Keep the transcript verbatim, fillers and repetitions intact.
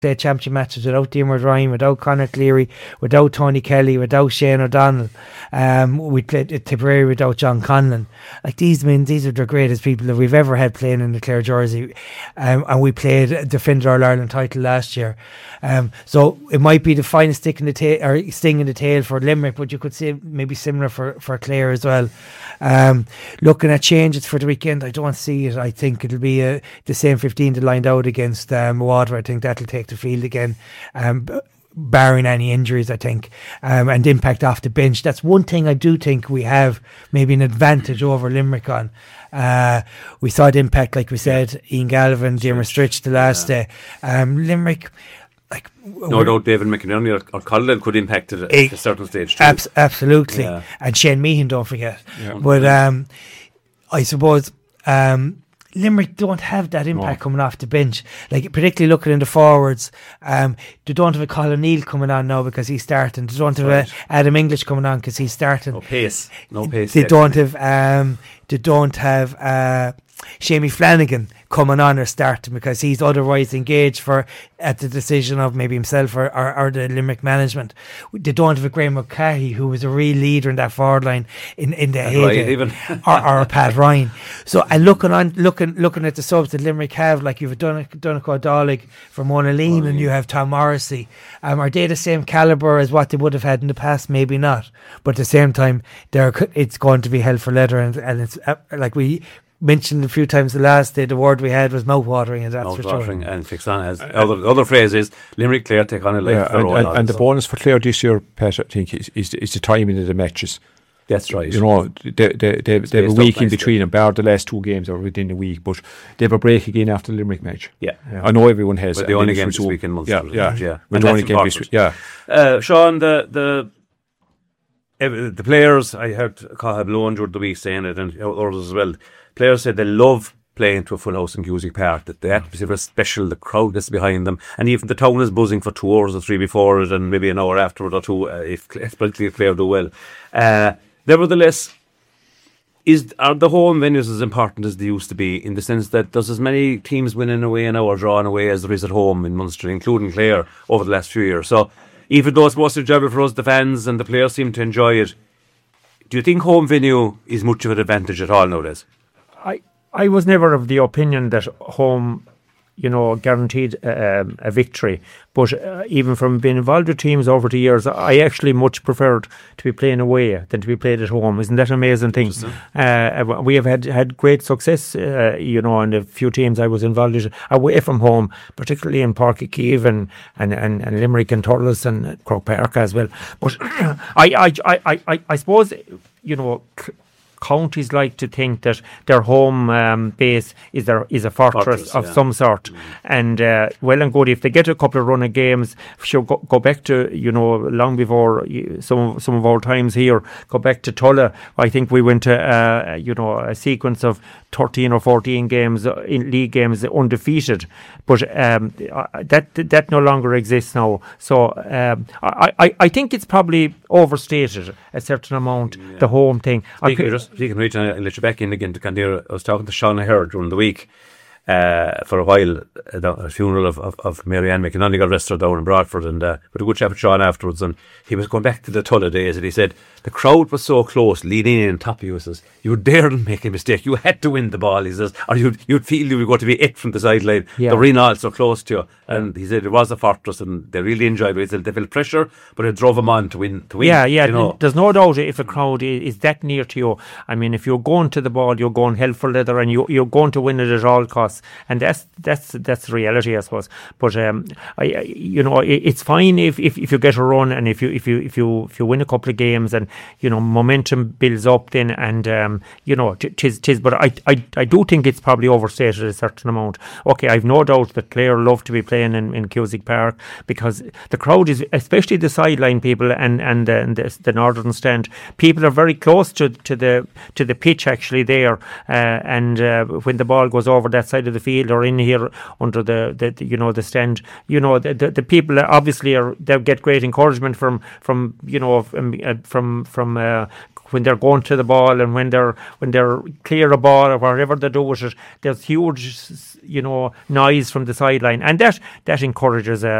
the championship matches without Diarmuid Ryan, without Conor Cleary, without Tony Kelly, without Shane O'Donnell. Um, we played at Tipperary without John Conlon. Like these men, these are the greatest people that we've ever had playing in the Clare jersey. Um, and we played defended our Ireland title last year. Um, so it might be the finest stick in the tail or sting in the tail for Limerick, but you could say maybe similar for, for Clare as well. Um, looking at changes for the weekend, I don't see it. I think it'll be uh, the same fifteen that lined out against um, Water. I think that'll take the field again, um, barring any injuries, I think, um, and impact off the bench. That's one thing I do think we have maybe an advantage over Limerick on. Uh, we saw the impact, like we said, Ian Galvin, Diarmuid Stritch the last day. Yeah. Um, Limerick, like no doubt David McInerney or, or Colin could impact it at a, a certain stage too. Abs- absolutely, yeah. And Shane Meehan, don't forget. Yeah. But um, I suppose um, Limerick don't have that impact no. coming off the bench. Like particularly looking in the forwards, um, they don't have a Colin Neal coming on now because he's starting. They don't have right. a Adam English coming on because he's starting. No pace, no pace. They yet. don't have. Um, they don't have. Uh, Shamie Flanagan coming on or starting because he's otherwise engaged for at the decision of maybe himself or, or, or the Limerick management. They don't have a Graham Mulcahy who was a real leader in that forward line in, in the heyday, even or, or a Pat Ryan. So and looking on looking looking at the subs that Limerick have, like you've done Donegal Dollig for Mona Lean, oh, and you have Tom Morrissey. Um, are they the same calibre as what they would have had in the past? Maybe not, but at the same time, they're it's going to be hell for leather, and, and it's uh, like we mentioned a few times the last day, the word we had was mouth-watering, and that's mouth for sure. Mouth-watering and fixed on as other, other phrase is Limerick Clare take on a life. Yeah, and, and, and the bonus for Clare this year, Pat, I think, is, is, is the timing of the matches. That's right. You know, they, they, they, they have a week in between, and bar the last two games are within the week, but they have a break again after the Limerick match. Yeah, yeah. I know everyone has. But the only game this week in Munster. Yeah, yeah, yeah. And the only game this week. Yeah. Uh, Sean, the the uh, the players, I heard Cathal Blow during the week saying it, and others as well. Players said they love playing to a full house in Cusack Park, that the atmosphere is special, the crowd that's behind them, and even the town is buzzing for two hours or three before it, and maybe an hour afterward or two, uh, if especially if Clare do well. Uh, nevertheless, is are the home venues as important as they used to be, in the sense that there's as many teams winning away now or drawing away as there is at home in Munster, including Clare, over the last few years. So even though it's most enjoyable for us, the fans and the players seem to enjoy it, do you think home venue is much of an advantage at all nowadays? I, I was never of the opinion that home, you know, guaranteed uh, um, a victory. But uh, even from being involved with teams over the years, I actually much preferred to be playing away than to be played at home. Isn't that an amazing thing? Uh, we have had, had great success, uh, you know, in a few teams I was involved with away from home, particularly in Páirc Uí Chaoimh and, and, and, and Limerick and Thurles and Croke Park as well. But I, I, I, I, I suppose, you know, counties like to think that their home um, base is their is a fortress, fortress of yeah. some sort, mm. and uh, well and good if they get a couple of run of games. Sure, go, go back to, you know, long before some some of our times here. Go back to Tulla. I think we went to uh, you know a sequence of thirteen or fourteen games in league games undefeated, but um, that that no longer exists now. So um, I, I I think it's probably overstated a certain amount, yeah. the home thing. Speaking, just, speaking of which, I'll let you back in again to Candira. I was talking to Sean O'Hare during the week uh, for a while at a funeral of, of, of Mary Ann McInerney got arrested down in Bradford, and uh, with a good chat with Sean afterwards, and he was going back to the Tulla days, and he said the crowd was so close, leaning in on top of you. He says, you daren't make a mistake. You had to win the ball, he says, or you'd, you'd feel you were going to be it from the sideline. Yeah. The ring all so close to you. And he said it was a fortress, and they really enjoyed it. He said they felt pressure, but it drove them on to win. To win yeah, yeah. You know? There's no doubt if a crowd is that near to you. I mean, if you're going to the ball, you're going hell for leather, and you, you're going to win it at all costs. And that's that's that's the reality, I suppose. But um, I, you know, it, it's fine if, if, if you get a run, and if you if you if you if you win a couple of games, and you know momentum builds up, then and um, you know tis tis. But I, I I do think it's probably overstated a certain amount. Okay, I've no doubt that Clare love to be playing in, in Cusack Park, because the crowd is, especially the sideline people and and, uh, and the, the northern stand, people are very close to, to the to the pitch actually there, uh, and uh, when the ball goes over that side of the field or in here under the, the, the you know the stand, you know the, the, the people obviously are they get great encouragement from from you know from uh, from, from uh, when they're going to the ball and when they're when they're clear a ball or whatever they do with it, there's huge, you know, noise from the sideline, and that that encourages uh,